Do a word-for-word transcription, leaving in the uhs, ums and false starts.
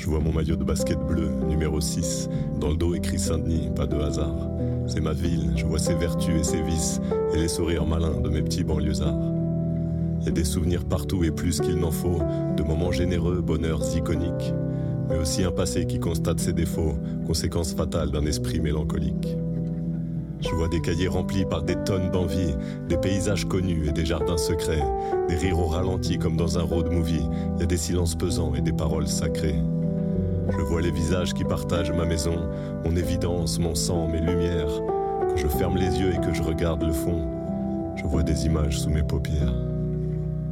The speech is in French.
Je vois mon maillot de basket bleu, numéro six. Dans le dos écrit Saint-Denis, pas de hasard. C'est ma ville, je vois ses vertus et ses vices, et les sourires malins de mes petits banlieusards. Y a des souvenirs partout et plus qu'il n'en faut, de moments généreux, bonheurs iconiques, mais aussi un passé qui constate ses défauts, conséquences fatales d'un esprit mélancolique. Je vois des cahiers remplis par des tonnes d'envie, des paysages connus et des jardins secrets, des rires au ralenti comme dans un road movie. Y a des silences pesants et des paroles sacrées. Je vois les visages qui partagent ma maison, mon évidence, mon sang, mes lumières. Quand je ferme les yeux et que je regarde le fond, je vois des images sous mes paupières.